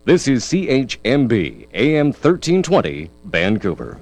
This is CHMB AM 1320 Vancouver.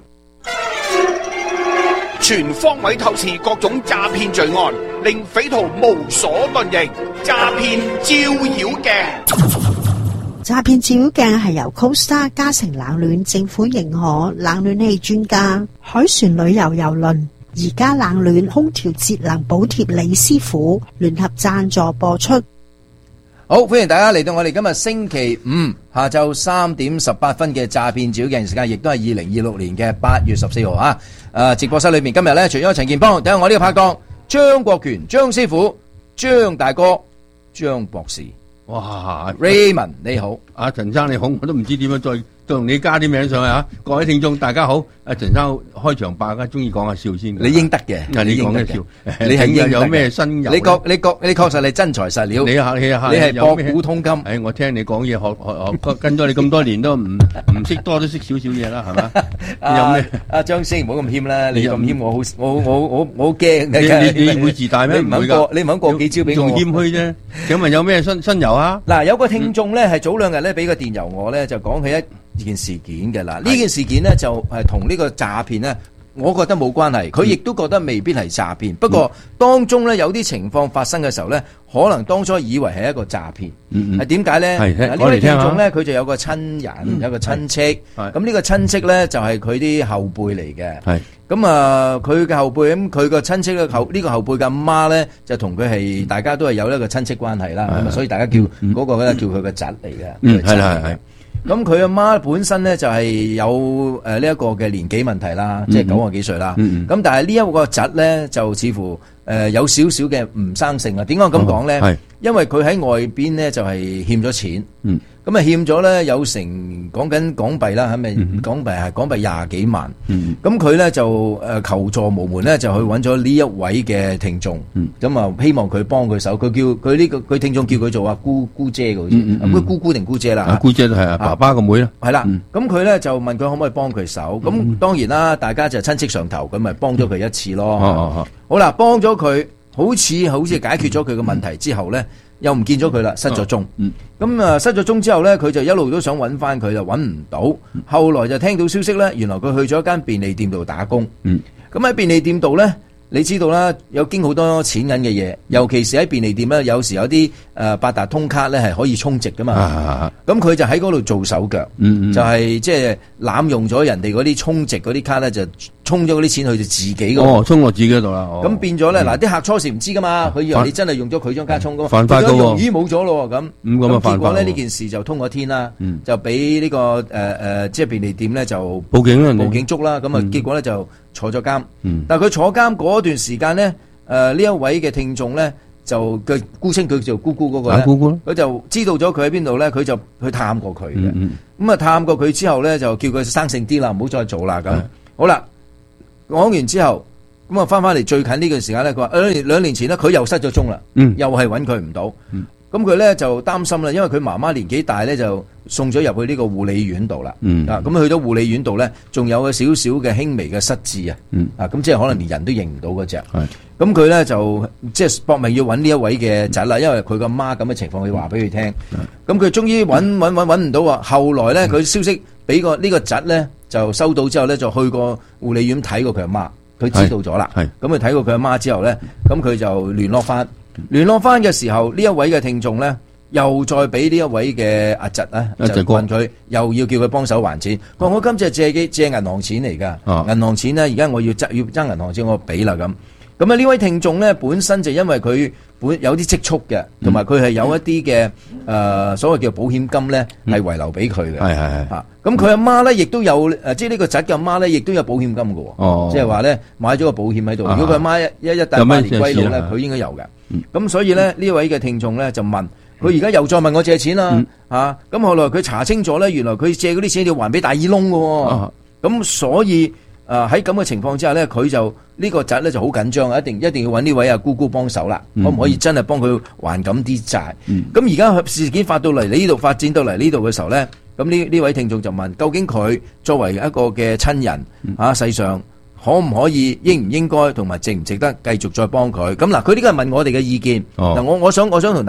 全方位透視各種詐騙罪案，令匪徒無所遁形。詐騙照妖鏡， 詐騙照妖鏡係由 Costa 嘉誠冷暖政府認可冷暖氣專家海船旅遊郵輪而家冷暖空調節能補貼李師傅聯合贊助播出。 好，歡迎大家嚟到我哋今日星期五下晝3點18分嘅詐騙照妖鏡時間，亦都係2026年嘅8月14號啊！直播室裏面今日咧，除咗陳健邦，等下我呢個拍檔張國權、張師傅、張大哥、張博士。 哇 Raymond 你好， 阿陳生你好，我都唔知點樣再同你加啲名上去啊！各位聽眾大家好，阿陳生開場白啊，中意講下笑先。 你應得嘅， 你講嘅笑， 你係應有咩新油？ 你確實係真材實料。 你客氣啊， 你係博古通今。 誒，我聽你講嘢學跟咗你咁多年都唔識多都識少少嘢啦，係嘛？有咩？ 阿張師唔好咁謙啦，你咁謙我好驚。 你會自大咩？ 你唔肯過幾招俾我。 仲謙虛啫。請問有咩新油啊？ 嗱，有個聽眾咧係早兩日咧俾個電郵我咧，就講起一件事件嘅啦。呢件事件咧就係同呢個詐騙咧，我覺得冇關係。佢亦都覺得未必係詐騙。不過當中咧有啲情況發生嘅時候咧，可能當初以為係一個詐騙。係點解咧？呢位聽眾咧，佢就有個親人，有個親戚。咁呢個親戚咧就係佢啲後輩嚟嘅。係。咁啊，佢嘅後輩咁，佢個親戚呢個後輩嘅阿媽咧，就同佢係大家都係有一個親戚關係啦。咁啊，所以大家叫嗰個咧叫佢個侄嚟嘅。係啦，係。咁佢阿媽本身咧就係有呢一個嘅年紀問題啦，即係90幾歲啦。咁但係呢一個侄咧就似乎有少少嘅唔生性啊。點解咁講咧？因為佢喺外邊咧就係欠咗錢。咁啊欠咗咧有成講緊港幣啦，係咪港幣20幾萬？咁佢咧就求助無門咧，就去揾咗呢一位嘅聽眾。咁啊希望佢幫佢手，佢聽眾叫佢做阿姑姐嘅好似，姑姑定姑姐啦？ 姑姐都係爸爸個妹啦。 係啦，咁佢咧就問佢可唔可以幫佢手？咁當然啦，大家就親戚上頭，咁咪幫咗佢一次咯。好啦，幫咗佢，好似解決咗佢嘅問題之後咧，又唔見咗佢啦，失咗蹤。咁啊，失咗蹤之後咧，佢就一路都想揾翻佢，就揾唔到。後來就聽到消息咧，原來佢去咗一間便利店度打工。咁喺便利店度咧，你知道啦，有經好多錢銀嘅嘢，尤其是喺便利店咧，有時有啲八達通卡咧係可以充值噶嘛。咁佢就喺嗰度做手腳，就係即係濫用咗人哋嗰啲充值嗰啲卡咧，就充咗嗰啲錢去自己嗰充落自己嗰度啦。 咁變咗咧，嗱啲客初時唔知噶嘛，佢以為你真係用咗佢張卡充噶嘛， 犯法噶喎， 咦冇咗咯咁。咁結果咧呢件事就通咗天啦，就俾呢個即係便利店咧就報警捉啦。咁啊結果咧就坐咗監。但係佢坐監嗰段時間咧，呢一位嘅聽眾咧就佢姑稱佢做姑姑嗰個咧，佢就知道咗佢喺邊度咧，佢就去探過佢嘅。咁啊探過佢之後咧，就叫佢生性啲啦，唔好再做啦咁。好啦，講完之後，咁啊翻嚟最近呢段時間咧，佢話2年前咧佢又失咗蹤啦，又係揾佢唔到。咁佢咧就擔心啦，因為佢媽媽年紀大咧，就送咗入去呢個護理院度啦。咁去到護理院度咧，仲有少少嘅輕微嘅失智啊。咁即係可能連人都認唔到嗰隻。咁佢咧就即係搏命要揾呢一位嘅仔啦，因為佢個媽咁嘅情況，佢話俾佢聽。咁佢終於揾唔到啊！後來咧，佢消息俾呢個侄咧就收到之後咧，就去過護理院睇過佢阿媽，佢知道咗啦。咁佢睇過佢阿媽之後咧，咁佢就聯絡翻嘅時候，呢一位嘅聽眾咧，又再俾呢一位嘅阿侄咧，就問佢，又要叫佢幫手還錢。佢話我今次係借銀行錢嚟㗎，銀行錢咧，而家我要爭銀行錢，我俾啦咁。咁啊呢位聽眾咧，本身就因為佢有啲積蓄嘅，同埋佢係有一啲嘅所謂叫保險金咧，係遺留俾佢嘅。咁佢阿媽咧，亦都有即係呢個侄嘅阿媽咧，亦都有保險金嘅喎。即係話咧買咗個保險喺度。如果佢阿媽一大百年歸老咧，佢應該有嘅。咁所以咧呢位嘅聽眾咧就問佢而家又再問我借錢啦。咁後來佢查清楚咧，原來佢借嗰啲錢要還俾大耳窿嘅。咁所以喺咁嘅情況之下咧，佢就呢個侄咧就好緊張，一定要揾呢位阿姑姑幫手啦。可唔可以真係幫佢還咁啲債？咁而家事件發展到嚟呢度嘅時候咧，咁呢位聽眾就問：究竟佢作為一個嘅親人世上可唔可以應唔應該同埋值唔值得繼續再幫佢？咁嗱，佢呢個係問我哋嘅意見。嗱，我想同大家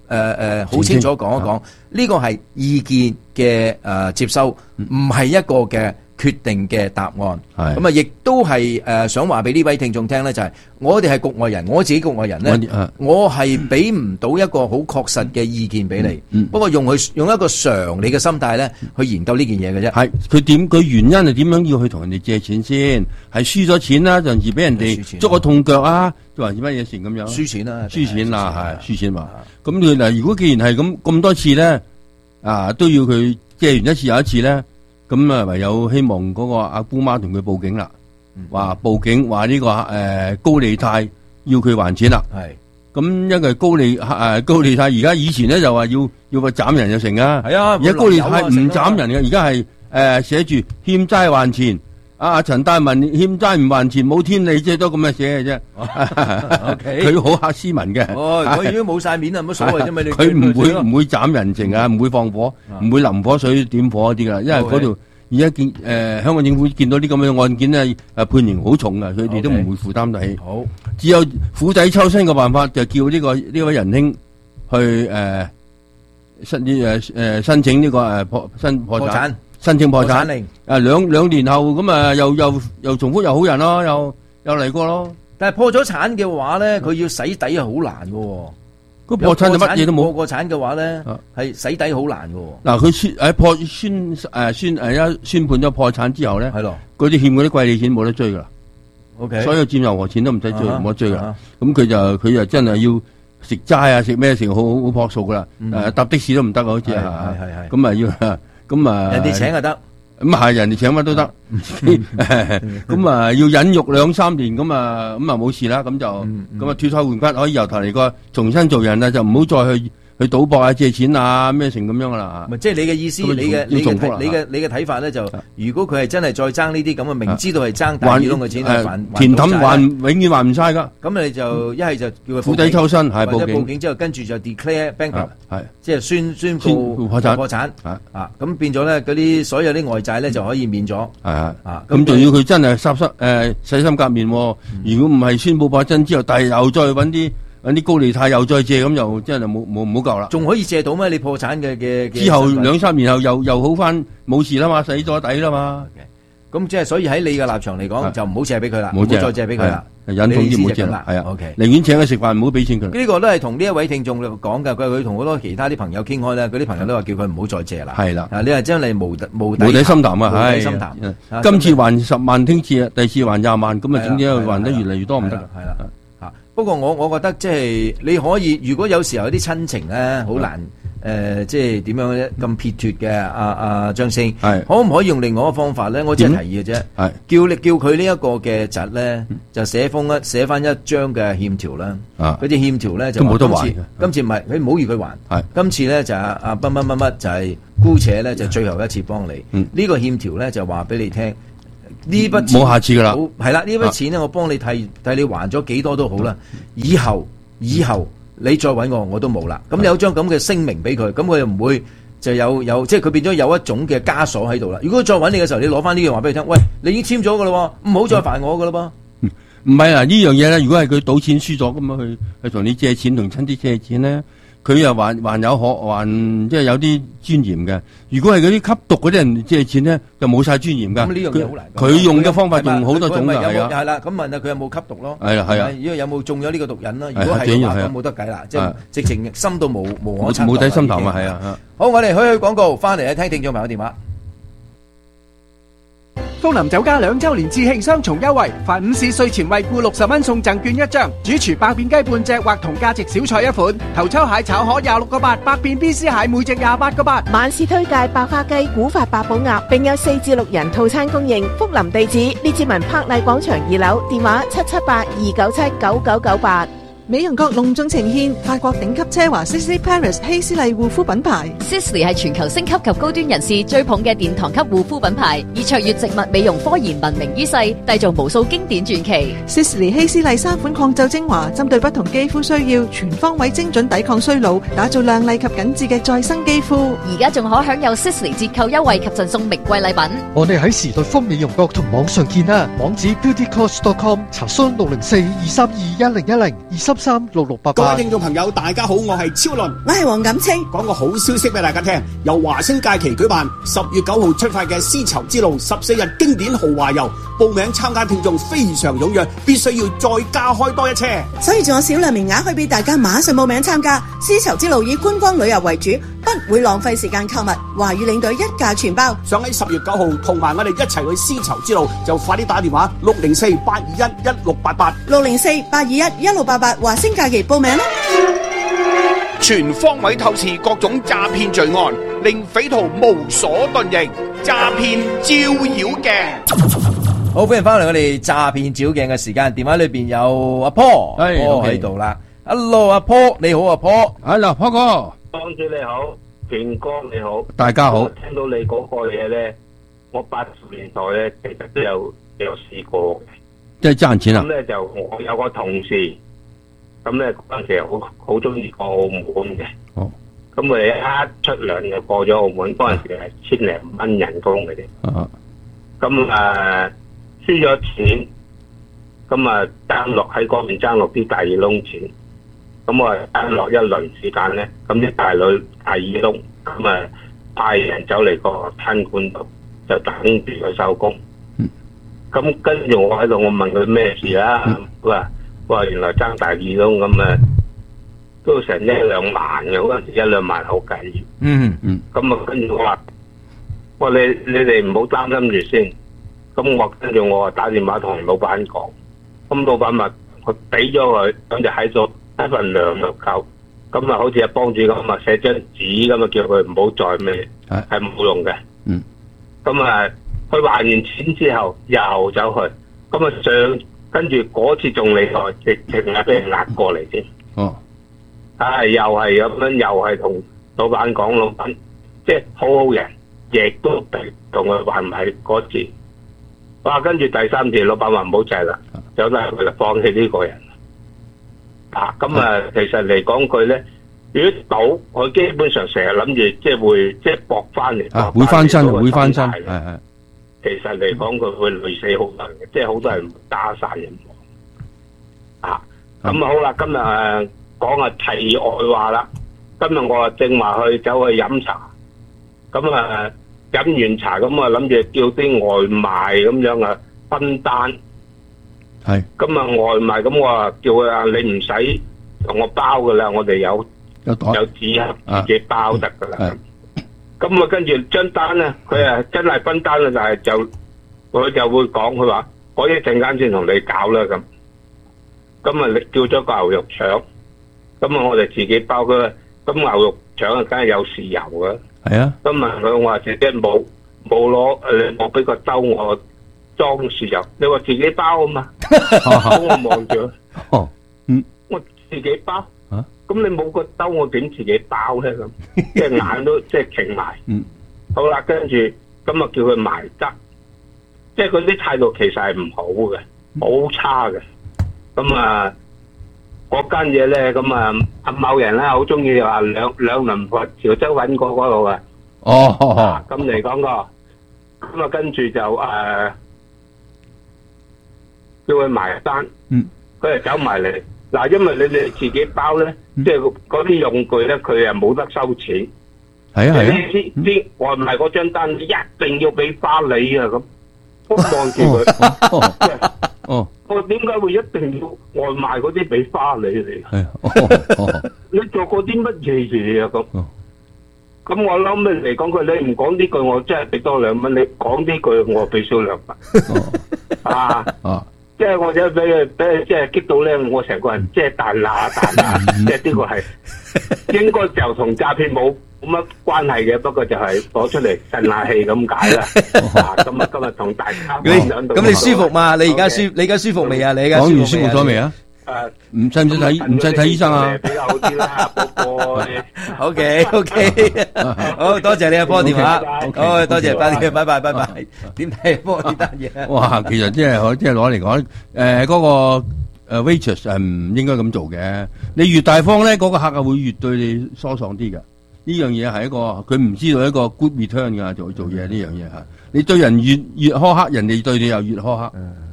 好清楚講一講，呢個係意見嘅接收，唔係一個嘅決定嘅答案。咁啊，亦都係想話俾呢位聽眾聽咧，就係我哋係局外人，我自己局外人咧，我係俾唔到一個好確實嘅意見俾你。不過用一個常理嘅心態咧去研究呢件嘢嘅啫。係佢原因係點樣要去同人哋借錢先？係輸咗錢啦，陣時俾人哋捉個痛腳啊，做還是乜嘢事咁樣？輸錢啦，輸錢嘛。咁佢嗱，如果既然係咁多次咧，都要佢借完一次又一次咧。咁啊，唯有希望嗰個阿姑媽同佢報警啦，話報警話呢個高利貸要佢還錢啦。係咁，因為高利貸而家以前咧就話要個斬人就成啊。係啊，而家高利貸唔斬人嘅，而家係寫住欠債還錢。阿陳大文欠債唔還錢冇天理，即係都咁嘅寫嘅啫。佢好黑斯文嘅。 佢已經冇晒面啦，冇乜所謂啫嘛。 佢唔會斬人情啊，唔會放火，唔會淋火水點火嗰啲噶，因為嗰度而家香港政府見到啲咁嘅案件咧，判刑好重啊，佢哋都唔會負擔得起。好，只有釜底抽薪嘅辦法，就叫呢位仁兄去申請呢個破產。申請破產令，兩年後咁啊，又重複又好人咯，又嚟過咯。 但係破咗產嘅話咧，佢要洗底係好難嘅。 個破產就乜嘢都冇。 破過產嘅話咧，係洗底好難嘅。 嗱，佢宣判咗破產之後咧，係咯，嗰啲欠嗰啲貴利錢冇得追噶啦。OK，所有佔任何錢都唔使追，冇得追噶。咁佢就真係要食齋啊，食咩食好樸素噶啦。搭的士都唔得，好似係咁啊要。咁啊， 人哋請就得， 咁係人哋請乜都得，咁啊要忍辱2-3年，咁啊冇事啦，咁就咁啊脫胎換骨，可以由頭嚟過，重新做人啦，就唔好再去賭博啊、借錢啊咩成咁樣噶啦。 即係你嘅意思，你嘅睇法咧就，如果佢係真係再爭呢啲咁嘅，明知道係爭大耳窿嘅錢， 填氹還永遠還唔晒噶。 咁你就一係就叫佢釜底抽薪，係報警之後，跟住就 declare bankrupt，即係宣布破產。咁變咗咧，嗰啲所有啲外債咧就可以免咗。 咁仲要佢真係洗心革面。如果唔係宣布破產之後，但係又再揾啲高利貸又再借，咁又真係冇夠啦。 仲可以借到咩？你破產嘅之後2-3年後又好翻，冇事啦嘛，洗咗底啦嘛。 咁即係所以喺你嘅立場嚟講，就唔好借俾佢啦，唔好再借俾佢啦。 忍痛啲唔好借啦，係啊。OK，寧願請佢食飯，唔好俾錢佢。 呢個都係同呢一位聽眾講㗎，佢同好多其他啲朋友傾開咧，嗰啲朋友都話叫佢唔好再借啦。係啦，你係真係無底深潭啊！無底深潭。 今次還10萬，聽次第次還20萬，咁啊，總之還得越嚟越多唔得。係啦。 不過我覺得即係你可以，如果有時候有啲親情咧，好難即係點樣咧咁撇脱嘅。阿張生，可唔可以用另外一個方法咧？我只係提議嘅啫。叫佢呢一個嘅侄咧，就寫翻一張嘅欠條啦。嗰啲欠條咧就冇得還。今次唔係，佢唔好預佢還。今次咧就阿乜就係姑且咧就最後一次幫你。呢個欠條咧就話俾你聽。呢筆錢冇下次噶啦， 係啦，呢筆錢咧，我幫你替你還咗幾多都好啦。以後你再搵我都冇啦。咁你有張咁嘅聲明俾佢，咁佢又唔會就有即係佢變咗有一種嘅枷鎖喺度啦。如果再搵你嘅時候，你攞翻呢樣話俾佢聽，喂，你已經簽咗噶啦，唔好再煩我噶啦噃。 唔係啊，呢樣嘢咧，如果係佢賭錢輸咗咁樣去同你借錢，同親啲借錢咧。佢又還即係有啲尊嚴嘅。如果係嗰啲吸毒嗰啲人借錢咧，就冇晒尊嚴噶。咁呢樣嘢好難。佢用嘅方法仲好多種㗎，係啊。係啦，咁問下佢有冇吸毒咯？係啊係啊。如果有冇中咗呢個毒癮啦？如果係嘅話，咁冇得計啦。即係直情深到無可測。冇底深潭啊，係啊。好，我哋去廣告，翻嚟聽聽眾朋友電話。 福林酒家2周年致慶雙重優惠，凡午市稅前惠顧60蚊送贈券1張，主廚白片雞半隻或同價值小菜1款，頭抽蟹炒河26個8，白片 BC 蟹每隻28個8。 晚市推介白花雞、古法八寶鴨，並有4至6人套餐供應。福林地址：列治文柏麗廣場2樓，電話778-297-9998。 美容閣隆重呈現法國頂級奢華 Sisley Paris 希斯麗護膚品牌。 Sisley 係全球星級及高端人士追捧嘅殿堂級護膚品牌，以卓越植物美容科研聞名於世，締造無數經典傳奇。 Sisley 希斯麗3款抗皺精華，針對不同肌膚需要，全方位精準抵抗衰老，打造亮麗及緊緻嘅再生肌膚。 而家仲可享有 Sisley 折扣優惠及贈送名貴禮品。 我哋喺時代豐美容閣同網上見啦，網址 beautycost.com， 查詢604-232-1010 9336688。 各位聽眾朋友，大家好，我係超倫， 我係黃錦清。 講個好消息俾大家聽，由華星假期舉辦10月9號出發嘅絲綢之路14日經典豪華遊，報名參加聽眾非常踴躍，必須要再加開多一車， 所以仲有少量名額可以俾大家馬上報名參加。絲綢之路以觀光旅遊為主，不會浪費時間購物，華語領隊一價全包。 想喺10月9號同埋我哋一齊去絲綢之路，就快啲打電話604-821-1688 華星假期報名啦！ 全方位透視各種詐騙罪案，令匪徒無所遁形。詐騙照妖鏡， 好，歡迎翻嚟我哋詐騙照鏡嘅時間。電話裏邊有阿坡，坡喺度啦。Hello， 阿坡，你好，阿坡。 Hello， 坡哥。 幫主你好，權哥你好， 大家好。 聽到你嗰個嘢咧，我80年代咧其實都有試過嘅， 即係賺錢啊！ 咁咧就我有個同事，咁咧嗰陣時好中意過澳門嘅。哦。咁佢哋一出糧就過咗澳門，嗰陣時係1000零蚊人工嘅啫。啊。咁輸咗錢，咁爭落喺嗰邊爭落啲大耳窿錢。咁我爭落一輪時間咧，咁啲大耳窿，咁派人走嚟個餐館度，就等住佢收工。咁跟住我喺度，我問佢咩事啦？佢話原來爭大耳窿咁都成1-2萬嘅，嗰陣時1-2萬好緊要。咁跟住我話你哋唔好擔心住先。咁跟住我打電話同老闆講，咁老闆話佢俾咗佢，咁就喺度一份糧就夠。咁好似阿幫主咁寫張紙咁叫佢唔好再咩，係冇用嘅。咁佢還完錢之後又走去，咁跟住嗰次仲厲害，直情係俾人壓過嚟先。哦，又係咁樣，又係同老闆講，老闆即係好好人，亦都同佢還唔係嗰次。哇！跟住第3次，老闆話唔好制啦，走得佢就放棄呢個人。其實嚟講佢咧，如果賭，佢基本上成日諗住即係會即係搏翻嚟， 會翻身，會翻身，係。 其實嚟講，佢會累死好多人嘅，即係好多人打散人。咁好啦，今日講下題外話啦。今日我正話走去飲茶，咁飲完茶咁諗住叫啲外賣咁樣分單。係。咁外賣咁我叫佢你唔使同我包噶啦，我哋有紙盒自己包得噶啦。咁跟住張單咧，佢真係分單啦，但係佢就會講佢話我一陣間先同你搞啦咁。咁你叫咗個牛肉腸，咁我哋自己包佢。咁牛肉腸梗係有豉油㗎。係啊。咁問佢我話自己冇攞你冇俾個兜我裝豉油，你話自己包啊嘛。我望住。我自己包。咁你冇個兜我點自己包咧咁？即係眼都即係傾埋。好啦，跟住咁叫佢埋得，即係佢啲態度其實係唔好嘅，好差嘅。咁嗰間嘢咧，阿某人咧好中意話兩輪過潮州揾過嗰度嘅。咁嚟講個，咁跟住就叫佢埋單。佢就走埋嚟。嗱，因為你哋自己包咧，即係嗰啲用具咧，佢冇得收錢。係啊係啊。啲外賣嗰張單一定要俾花你啊咁。我望住佢。我點解會一定要外賣嗰啲俾花你嚟？你做過啲乜嘢嘢啊咁？咁我諗咩嚟講佢？你唔講呢句，我真係俾多2蚊；你講呢句，我俾少2蚊。即係我真係俾佢即係激到咧，我成個人即係彈下，即係呢個係應該就同詐騙冇乜關係嘅，不過就係攞出嚟呻下氣咁解啦。咁今日同大家咁你舒服嘛？你而家舒服未啊？你而家講完舒服咗未啊？唔使睇醫生啊？ 比較好啲啦，波波。 OK，好多謝你阿波電話，好多謝，拜拜。點睇波呢單嘢？ 哇，其實即係攞嚟講，嗰個waitress 係唔應該咁做嘅。你越大方咧，嗰個客會越對你疏爽啲㗎。呢樣嘢係一個佢唔知道一個 good return 㗎，做嘢呢樣嘢嚇。你對人越苛刻，人哋對你又越苛刻。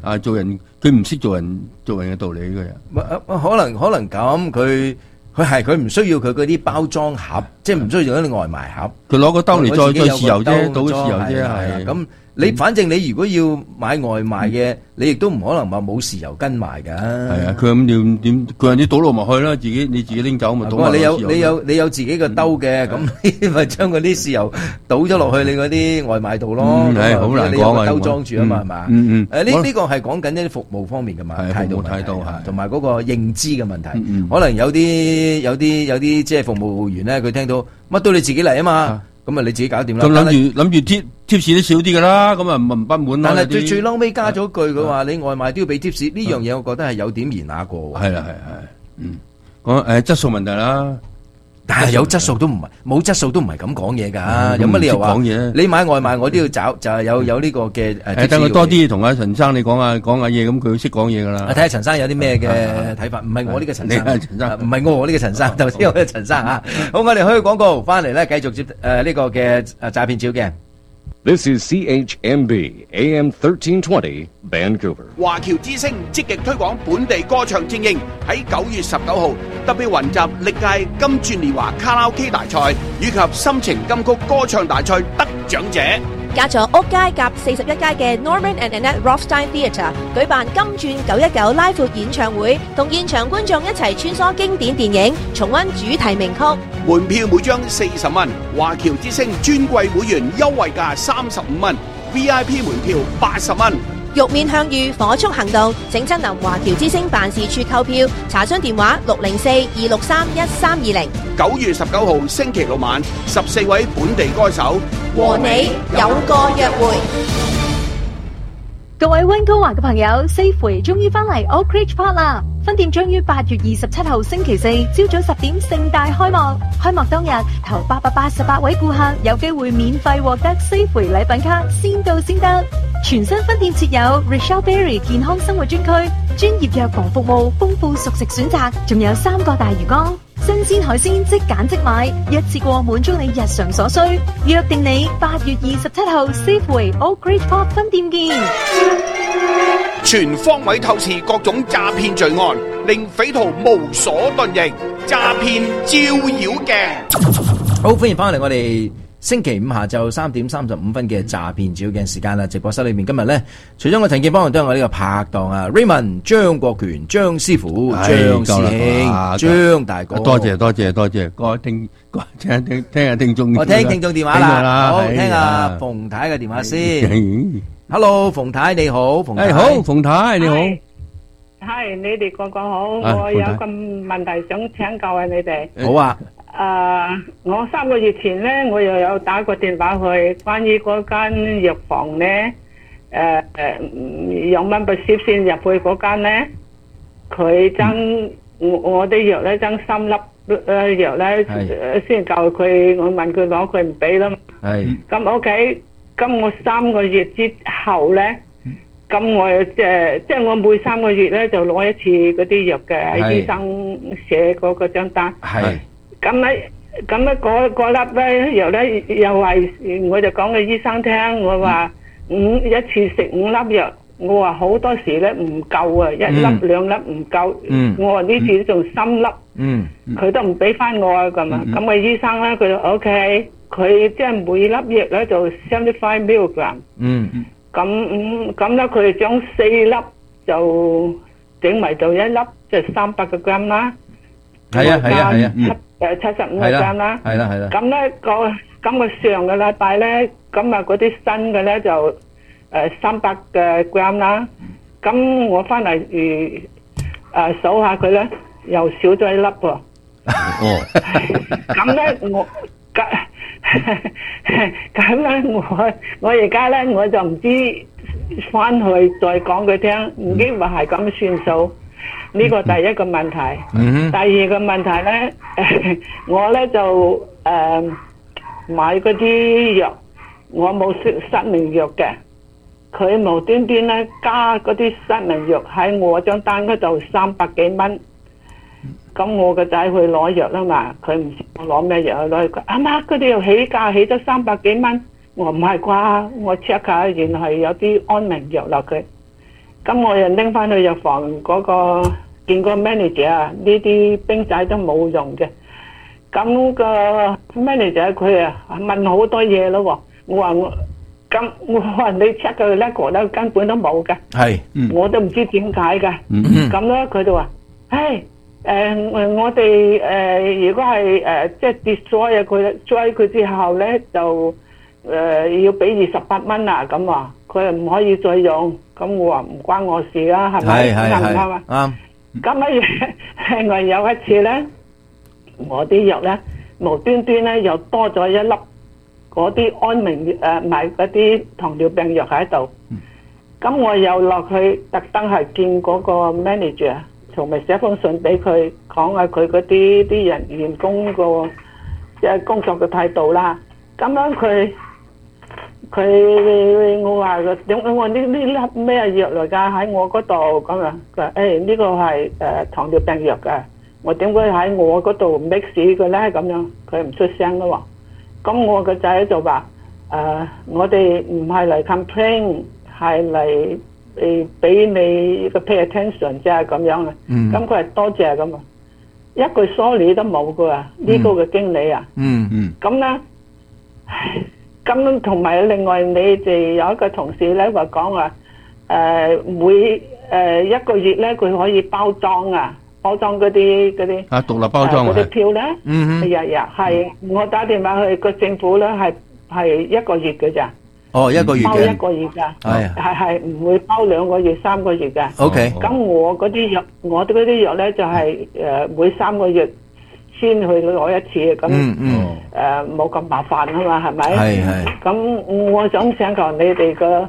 啊，做人佢唔識做人嘅道理嘅人。 可能咁，佢唔需要佢嗰啲包裝盒，即係唔需要用嗰啲外賣盒。 佢攞個兜嚟再豉油啫，倒豉油啫，係咁。 你反正你如果要買外賣嘅，你亦都唔可能話冇豉油跟埋㗎。 係啊，佢咁點？佢話你倒落埋去啦，你自己拎走咪倒埋。 你有自己個兜嘅，咁你咪將嗰啲豉油倒咗落去你嗰啲外賣度咯。 係好難講啊， 兜裝住啊嘛，係嘛？呢個係講緊一啲服務方面嘅嘛態度同埋嗰個認知嘅問題。可能有啲即係服務員咧，佢聽到乜都你自己嚟啊嘛。咁啊，你自己搞掂啦。 咁諗住貼士都少啲噶啦，咁啊唔不滿啦。 但係最嬲尾加咗句，佢話你外賣都要俾貼士，呢樣嘢我覺得係有點兒那過。 係啦，講質素問題啦。 但係有質素都唔係，冇質素都唔係咁講嘢㗎。有乜理由話你買外賣我都要找，就係有呢個嘅等佢多啲同阿陳生你講下嘢，咁佢識講嘢㗎啦。 睇下陳生有啲咩嘅睇法，唔係我呢個陳生，唔係我呢個陳生，頭先我嘅陳生嚇。好，我哋開個廣告翻嚟咧，繼續接呢個嘅詐騙照鏡。 This is CHMB AM 1320 Vancouver。 華僑之聲積極推廣本地歌唱精英，喺9月19號特別雲集歷屆金鑽年華卡拉 OK 大賽以及心情金曲歌唱大賽得獎者。 加咗屋街夾41街嘅 Norman and Annette Rothstein Theatre 舉辦金鑽919拉闊演唱會，同現場觀眾一齊穿梭經典電影，重溫主題名曲。 門票每張40蚊，華僑之聲尊貴會員優惠價35蚊 ，VIP 門票80蚊。 玉面向隅，火速行動，請親臨華僑之聲辦事處購票，查詢電話604-263-1320。 9月19號星期六晚，14位本地歌手和你有個約會。 各位溫哥華嘅朋友 ，Safeway 終於返嚟 Oak Ridge Park 啦！分店將於8月27號星期四朝早10點盛大開幕。開幕當日，頭888位顧客有機會免費獲得 Safeway 禮品卡，先到先得。全新分店設有 Rochelle Berry 健康生活專區，專業藥房服務，豐富熟食選擇，仲有3個大魚缸，新鮮海鮮即揀即買，一次過滿足你日常所需。約定你8月27號 Safeway Oak Ridge Park 分店見。 全方位透視各種詐騙罪案，令匪徒無所遁形。詐騙照妖鏡。 好，歡迎翻嚟我哋星期五下晝3點35分嘅詐騙照鏡時間啦！直播室裏面今日咧，除咗我陳建邦，都有我呢個拍檔啊 Raymond 張國權、張師傅、張師兄、張大哥。 多謝，各位聽下聽眾。 我聽聽眾電話啦，好，聽下馮太嘅電話先。Hello， 馮太你好，馮太。 好，馮太你好。 係，你哋個好，我有個問題想請教下你哋。 好啊。 我3個月前咧，我又有打過電話去，關於嗰間藥房咧，用蚊不攝先入去嗰間咧，佢爭我啲藥咧爭3粒藥咧，先夠佢，我問佢攞，佢唔俾啦嘛。係。咁 OK，咁我3個月之後咧，咁我即係我每3個月咧就攞一次嗰啲藥嘅，喺醫生寫嗰張單。係。咁咧嗰粒咧藥咧又係，我就講俾醫生聽，我話一次食5粒藥，我話好多時咧唔夠啊，1粒2粒唔夠，我話呢次仲3粒，佢都唔俾翻我啊咁啊，咁個醫生咧佢就 OK，佢即係每粒藥咧就75 milligram，咁咧佢就將4粒就整埋到1粒，即係300個 gram 啦。係啊。75個 gram 啦，係啦。咁咧個上個禮拜咧，咁啊嗰啲新嘅咧就300個 gram 啦。咁我翻嚟數下佢咧，又少咗1粒喎。哦。咁咧我而家咧我就唔知翻去再講佢聽，唔經話係咁算數。呢個第一個問題，第二個問題咧，我咧就買嗰啲藥，我冇失眠藥嘅，佢無端端咧加嗰啲失眠藥喺我張單嗰度300幾蚊，咁我個仔去攞藥啦嘛，佢唔知我攞咩藥去攞，佢阿媽嗰啲又起價起咗300幾蚊，我唔係啩，我 check 下原來係有啲安眠藥落佢。 咁我又拎翻去藥房嗰個見個 manager 啊，呢啲冰仔都冇用嘅。咁個 manager 佢啊問好多嘢咯，我話你 check 個 record 咧根本都冇嘅， 係， 我都唔知點解嘅。咁咧佢就話，我哋如果係即係 destroy 佢之後咧就要俾28蚊啊咁話，佢又唔可以再用。咁我話唔關我事啦，係咪？啱唔啱啊？啱。咁另外有一次咧，我啲藥咧無端端咧又多咗一粒嗰啲安眠唔係嗰啲糖尿病藥喺度。咁我又落去特登係見嗰個 manager， 同埋寫封信俾佢講下佢嗰啲員工個即係工作嘅態度啦。咁樣我話點解我呢粒咩藥嚟㗎喺我嗰度咁啊？佢話呢個係糖尿病藥㗎，我點解喺我嗰度 mix 嘅咧？咁樣佢唔出聲咯喎。咁我個仔就話我哋唔係嚟 complain， 係嚟俾你個 pay attention 啫咁樣啊。咁佢係多謝咁啊，一句 sorry 都冇㗎呢個嘅經理啊。咁咧。咁同埋另外你哋有一個同事咧話講話每一個月咧佢可以包裝嗰啲獨立包裝嗰啲票咧，日係我打電話去個政府咧係一個月嘅咋。 哦，一個月嘅。 包一個月㗎，係唔會包2個月、3個月嘅。 OK。 咁我嗰啲藥咧就係每3個月先去攞一次咁，冇咁麻煩啊嘛，係咪？係。咁我想請求你哋嘅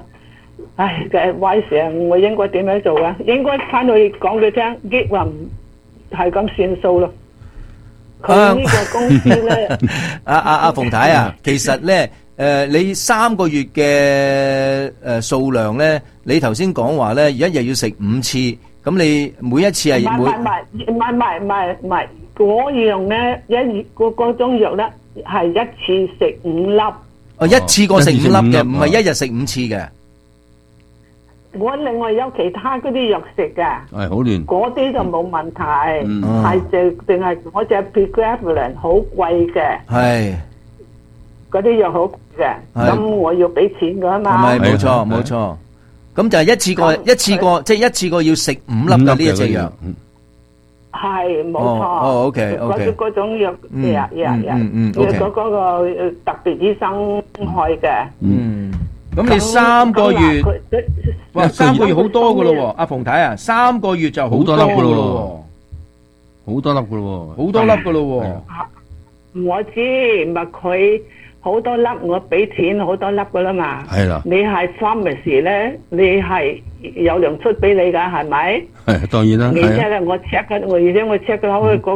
advice，我應該點樣做啊？應該翻去講佢聽，抑或唔係咁算數咯？佢呢個公司咧， 阿馮太啊，其實咧，你3個月嘅數量咧，你頭先講話咧，一日要食5次，咁你每一次係唔係。嗰樣咧嗰種藥咧係一次食5粒。 哦，一次過食5粒嘅，唔係一日食5次嘅。 我另外有其他嗰啲藥食嘅。 係好亂。 嗰啲就冇問題，係淨係嗰隻 Pregabalin 好貴嘅。係。嗰啲藥好貴嘅，咁我要俾錢㗎嘛。 係冇錯冇錯。咁就係一次過，即係一次過要食5粒嘅呢一隻藥。 係冇錯，嗰種藥，嗰個特別醫生開嘅。 咁你3個月，哇，3個月好多噶咯，阿馮太啊，3個月就好多粒噶咯， 好多粒噶咯， 好多粒噶咯。 我知，唔係佢好多粒，我俾錢好多粒噶啦嘛。係啦，你係 pharmacy 咧，你係有糧出俾你噶，係咪？ 係當然啦。 你即係我 check 嘅，我 check 咗嗰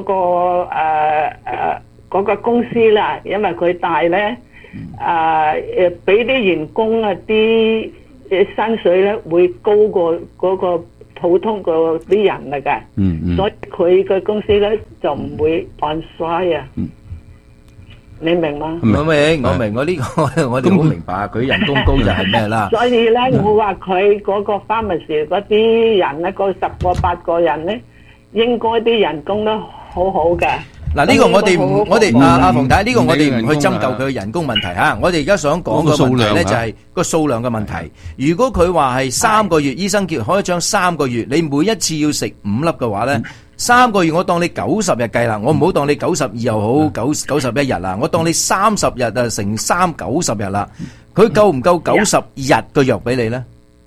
個公司啦，因為佢大咧，俾啲員工啲薪水咧會高過嗰個普通個啲人嚟嘅。所以佢嘅公司咧就唔會按衰啊。你明嗎？ 我明，我呢個我哋好明白，佢人工高就係咩啦。 所以咧，我話佢嗰個 pharmacy 嗰啲人咧，嗰10個8個人咧，應該啲人工都好好嘅。 嗱，呢個我哋阿馮太，呢個我哋唔去針灸佢嘅人工問題嚇。我哋而家想講個問題咧，就係個數量嘅問題。如果佢話係3個月，醫生叫開張3個月，你每一次要食5粒嘅話咧。3個月我當你90日計啦，我唔好當你92又好91日啦，我當你30日啊乘3 90日啦，佢夠唔夠90日嘅藥俾你咧？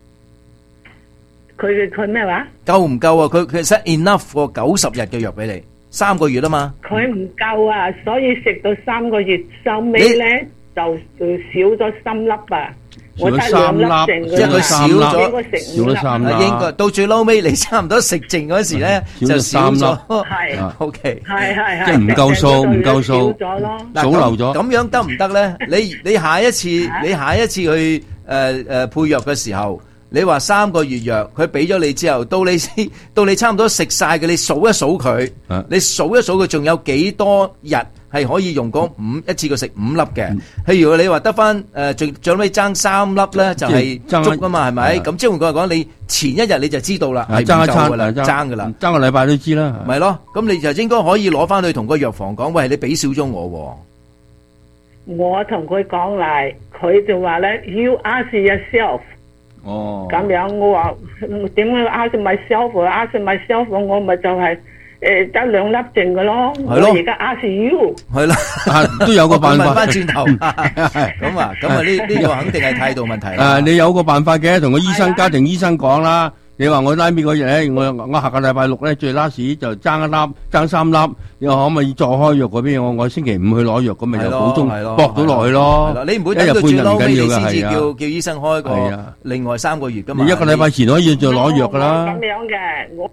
佢咩話？ 夠唔夠啊？佢set enough 個90日嘅藥俾你，3個月啊嘛。 佢唔夠啊，所以食到3個月收尾咧就少咗3粒啊。 少咗3粒， 即係佢少咗3粒，應該到最嬲尾你差唔多食剩嗰時咧就少咗。係 ，OK， 係， 即係唔夠數， 少咗咯， 數漏咗。 咁樣得唔得咧？你下一次去配藥嘅時候，你話3個月藥，佢俾咗你之後，到你差唔多食晒嘅，你數一數佢，你數一數佢仲有幾多日係可以用嗰一次過食5粒嘅。譬如你話得翻最尾爭3粒咧，就係足啊嘛，係咪？咁即係換句話講，你前一日你就知道啦，係唔夠噶啦，爭噶啦， 爭個禮拜都知啦， 咪咯。咁你就應該可以攞翻去同個藥房講，喂，你俾少咗我。 我同佢講嚟，佢就話咧 ，You ask yourself。哦。咁樣我話點解 ask myself？ask myself， 我咪就係得2粒剩嘅咯。係咯。我而家 ask you。係啦， 都有個辦法。 問翻轉頭。咁啊，呢個肯定係態度問題啦。 你有個辦法嘅，同個醫生、家庭醫生講啦。你話我拉尾嗰日咧，我下個禮拜6咧最 last 就爭1粒，爭3粒，你話可唔可以再開藥嗰邊？我星期5去攞藥，咁咪就補充搏到落去咯。 你唔會等到最嬲尾你先至叫醫生開個另外3個月噶嘛？ 你1個禮拜前可以再攞藥噶啦。 咁樣嘅，我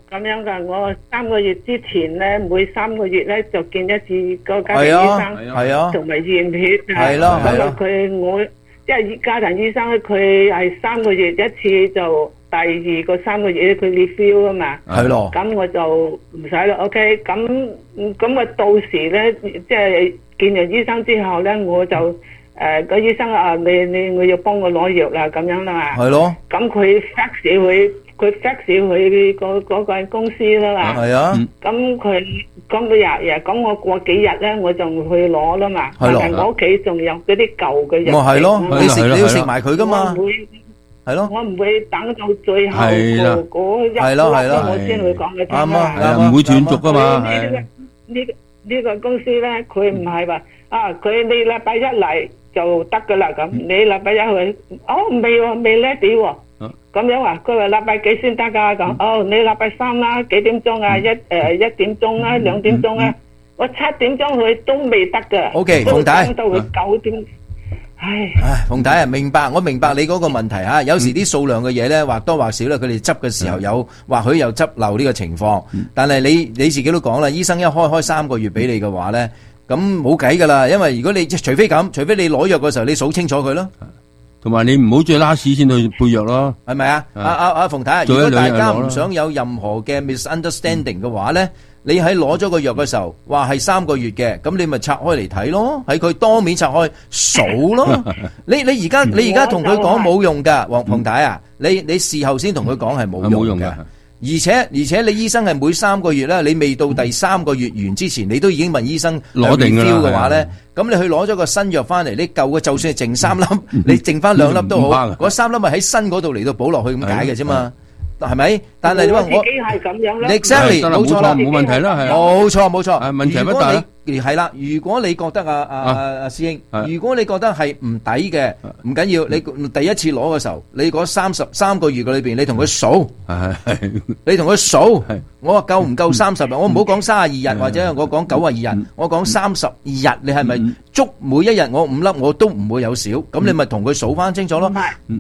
3個月之前咧，每3個月咧就見一次個家庭醫生，係啊，同埋驗血。係咯，咁啊我即係家庭醫生咧，佢係3個月一次就。第2個3個月佢 review 啊嘛，係咯，咁我就唔使啦。OK， 咁啊到時咧，即係見完醫生之後咧，我就個醫生啊，你我要幫我攞藥啦，咁樣啦嘛，係咯。咁佢 fax 佢嗰間公司啦嘛，係啊。咁佢講佢日咁我過幾日咧，我就去攞啦嘛。係咯，但係我屋企仲有嗰啲舊嘅藥。咪係咯， 你要食埋佢噶嘛。係咯， 我唔會等到最後嗰一粒我先會講嘅。啱啊，唔會斷續噶嘛。 呢個公司咧，佢唔係話佢你禮拜1嚟就得噶啦咁，你禮拜1去，未 ready 喎，咁樣話佢話禮拜幾先得噶咁，你禮拜3啦，幾點鐘啊？1點鐘啊，2點鐘啊，我7點鐘去都未得噶。 OK， 馮太， 等到佢9點。 唉，馮太啊，我明白你嗰個問題吓，有時啲數量嘅嘢咧，或多或少咧，佢哋執嘅時候有，或許有執漏呢個情況。但係你自己都講啦，醫生一開3個月俾你嘅話咧，咁冇計噶啦，因為如果你除非你攞藥嘅時候，你數清楚佢咯， 同埋你唔好最 last 先去配藥咯， 係咪啊？阿馮太，如果大家唔想有任何嘅 misunderstanding 嘅話咧。你喺攞咗個藥嘅時候，話係3個月嘅，咁你咪拆開嚟睇咯，喺佢當面拆開數咯。你而家同佢講冇用噶，馮太啊，你事後先同佢講係冇用嘅。而且你醫生係每3個月咧，你未到第3個月完之前，你都已經問醫生攞定嘅話咧，咁你去攞咗個新藥翻嚟，你舊嘅就算係剩3粒，你剩翻2粒都好，嗰3粒咪喺新嗰度嚟到補落去咁解嘅啫嘛。係咪？但係你話我自己係咁樣啦 ，exactly 冇錯啦， 冇問題啦，係冇錯。 問題不大。 係啦，如果你覺得阿師兄，如果你覺得係唔抵嘅，唔緊要，你第一次攞嘅時候，你嗰33個月嘅裏邊，你同佢數，你同佢數，我話夠唔夠30日？我唔好講32日，或者我講92日，我講32日，你係咪足每一日我5粒我都唔會有少？咁你咪同佢數翻清楚咯。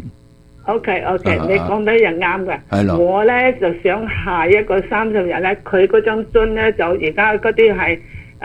OK， 你講得又啱嘅。我咧就想下一個30日咧，佢嗰張樽咧就而家嗰啲係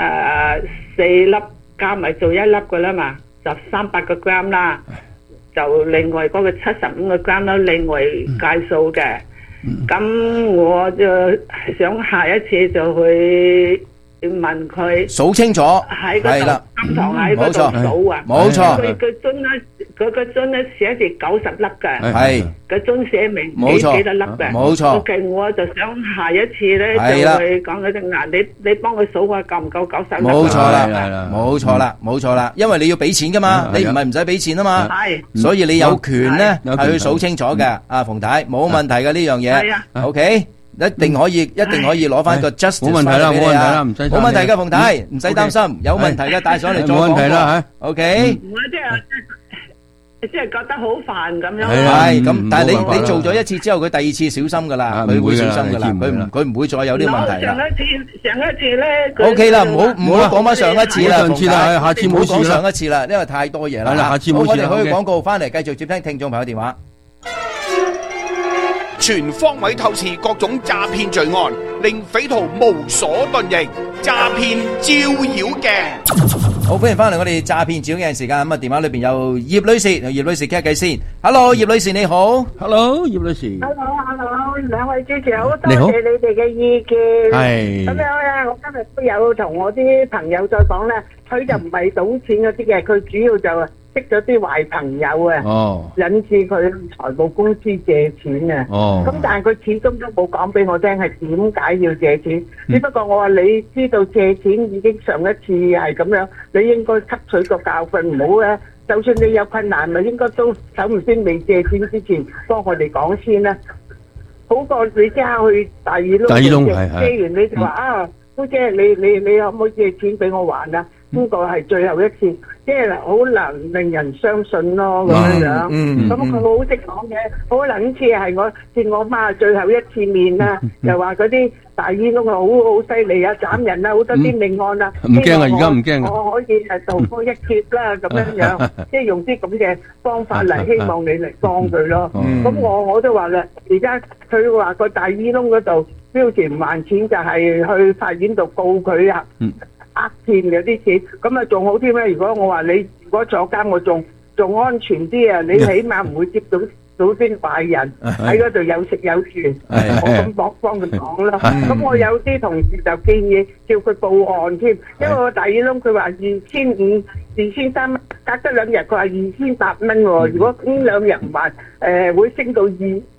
4粒加埋做1粒嘅啦嘛，就300個 gram 啦，就另外嗰個75個 gram 啦，另外計數嘅。咁我就想下一次就去問佢數清楚， 喺嗰度監堂喺嗰度數啊， 冇錯。 佢個樽咧。佢個樽咧寫住90粒嘅， 係個樽寫明幾多粒嘅， 冇錯。 OK，我就想下一次咧就去講嗰隻嗱，你幫佢數下夠唔夠90粒？ 冇錯啦，冇錯啦，因為你要俾錢噶嘛，你唔係唔使俾錢啊嘛，係，所以你有權咧係去數清楚嘅。阿馮太冇問題嘅呢樣嘢，OK。一定可以攞翻個 justice 冇問題啦，冇問題啦，唔使冇問題嘅，馮太唔使擔心，有問題嘅帶上嚟再講。 冇問題啦吓 ，OK。 我即係覺得好煩咁樣。 係咁，但係你做咗一次之後，佢第2次小心噶啦，佢會小心噶啦，佢唔會再有呢個問題啦。 上一次咧 ，OK 啦，唔好講翻上一次啦， 上次啦，下次唔好講上一次啦，因為太多嘢啦。 下次冇事啦。 我哋去廣告翻嚟，繼續接聽聽眾朋友電話。 全方位透視各種詐騙罪案，令匪徒無所遁形，詐騙照妖鏡。 好，歡迎翻嚟我哋詐騙照嘅時間。咁啊，電話裏邊有葉女士，葉女士傾下偈先。Hello， 葉女士你好。 Hello， 葉女士。 Hello， 兩位主持好多謝你哋嘅意見。係。咁樣咧，我今日都有同我啲朋友再講咧，佢就唔係賭錢嗰啲嘅，佢主要就識咗啲壞朋友啊，引致佢財務公司借錢啊。咁但係佢始終都冇講俾我聽係點解要借錢。只不過我話你知道借錢已經上一次係咁樣，你應該吸取個教訓，唔好咧。就算你有困難，咪應該都首唔先未借錢之前幫我哋講先啦。好過你即刻去第二窿借完你就話啊，姑姐你可唔可以借錢俾我還啊？呢個係最後一次，即係好難令人相信咯咁樣樣。咁佢好識講嘅，可能次係我見我媽最後一次面啦，又話嗰啲大耳窿好犀利啊，斬人啊，好多啲命案啊。 唔驚啊，而家唔驚啊。 我可以渡過一劫啦，咁樣樣，即係用啲咁嘅方法嚟希望你嚟幫佢咯。咁我都話啦，而家佢話個大耳窿嗰度標前唔還錢，就係去法院度告佢啊。呃騙嘅啲錢，咁啊仲好添咧。如果我話你如果坐監，我仲安全啲啊！你起碼唔會接到啲壞人喺嗰度有食有住。我咁幫佢講啦。咁我有啲同事就建議叫佢報案添，因為我大耳窿佢話2500、2300，隔得2日佢話2800蚊喎。如果呢2日唔還，會升到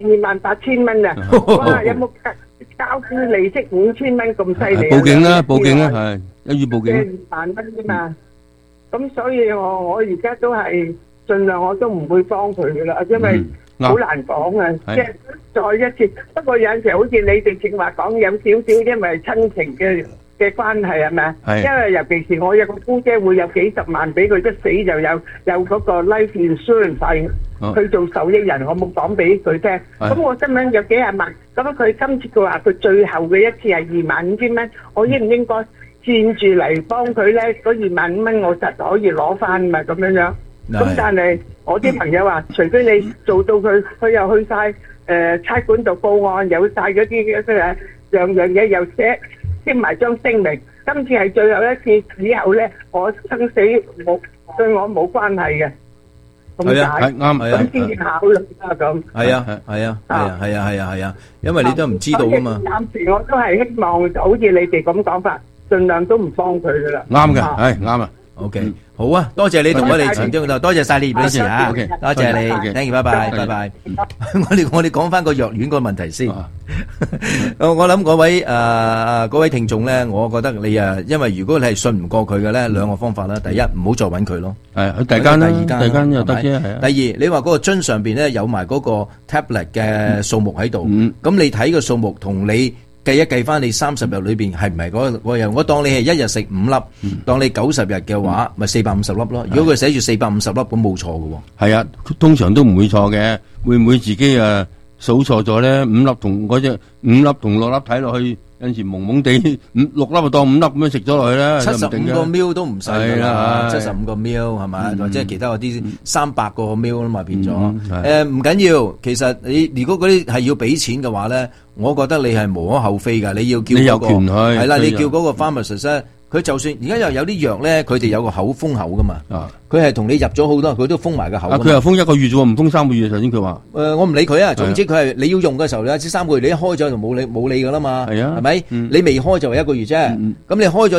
28000蚊啊！哇，有冇交付利息5000蚊咁犀利？ 報警啦，報警啦，係一於報警。 2萬蚊啫嘛，咁所以我而家都係盡量我都唔會幫佢噶啦，因為好難講啊，即係再一次。不過有陣時好似你哋正話講有少少，因為親情嘅關係係咪？因為尤其是我有個姑姐會有幾十萬俾佢，一死就有嗰個 life insurance 費。佢做受益人，我冇講俾佢聽。咁我新聞有幾廿萬，咁佢今次佢話佢最後嘅一次係25000蚊，我應唔應該佔住嚟幫佢咧？嗰25000蚊我實可以攞翻嘛？咁樣樣。咁但係我啲朋友話，除非你做到佢又去晒差館度報案，有晒嗰啲樣嘢又簽埋張聲明。今次係最後一次，以後咧我生死對我冇關係嘅。 係啊，係啱，係啊， 咁先至考慮啦咁。 係啊，因為你都唔知道噶嘛。 暫時我都係希望，好似你哋咁講法，盡量都唔幫佢噶啦。 啱嘅，係啱啊。 OK，好啊，多謝你同我哋前端度，多謝晒你葉女士啊。OK，多謝你 ，thank you，拜拜，拜拜。我哋講翻個藥丸個問題先。我諗嗰位聽眾咧，我覺得你因為如果你係信唔過佢嘅咧，兩個方法啦。第一，唔好再揾佢咯。係去第二間又得啫。係啊。第二，你話嗰個樽上邊咧有埋嗰個 tablet 嘅數目喺度，咁你睇個數目同你計一計翻你30日裏邊係唔係嗰個藥？我當你係一日食5粒，當你90日嘅話，咪450粒咯。如果佢寫住450粒，咁冇錯嘅喎。係啊，通常都唔會錯嘅。會唔會自己數錯咗咧？5粒同嗰隻5粒同6粒睇落去，有陣時懵懵地6粒就當5粒咁樣食咗落去啦。75個 ml 都唔使㗎啦，75個 ml 係咪？或者其他嗰啲300個 ml 啦嘛變咗。唔緊要，其實你如果嗰啲係要俾錢嘅話咧，我覺得你係無可厚非㗎。你要叫嗰個係啦，你叫嗰個 pharmacist 咧。佢就算而家又有啲藥咧，佢哋有個封口噶嘛，佢係同你入咗好多，佢都封埋個口。佢又封1個月啫喎，唔封3個月。頭先佢話，我唔理佢啊。總之佢係你要用嘅時候咧，3個月你一開咗就冇理噶啦嘛。係啊，係咪？你未開就係1個月啫。咁你開咗